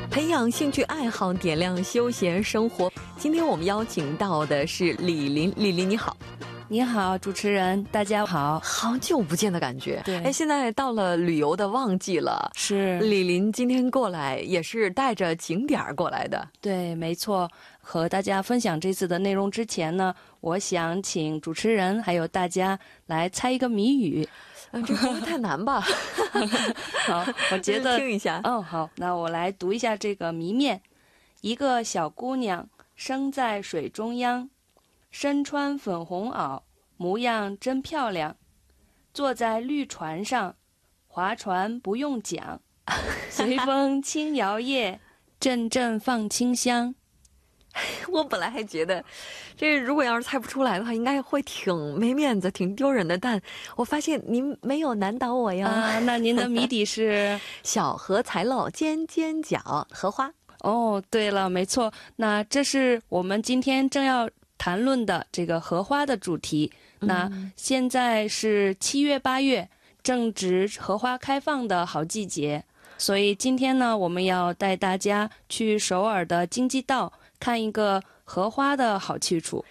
培养兴趣爱好，点亮休闲生活。今天我们邀请到的是李林，李林你好。 你好，主持人，大家好， 好久不见的感觉。 对， 哎，现在到了旅游的旺季了， 是李林今天过来也是带着景点过来的。 对，没错。和大家分享这次的内容之前呢，我想请主持人还有大家来猜一个谜语。 这不会太难吧？ 好，我觉得听一下。 哦，好，那我来读一下这个谜面。一个小姑娘生在水中央，身穿粉红袄，模样真漂亮，坐在绿船上，划船不用桨，随风轻摇曳，阵阵放清香。 我本来还觉得这如果要是猜不出来的话应该会挺没面子挺丢人的，但我发现您没有难倒我呀。 那您的谜底是小荷才露尖尖角，荷花。 哦，对了，没错，那这是我们今天正要谈论的这个荷花的主题。那现在是7月8月，正值荷花开放的好季节，所以今天呢，我们要带大家去首尔的京畿道看一个荷花的好去处。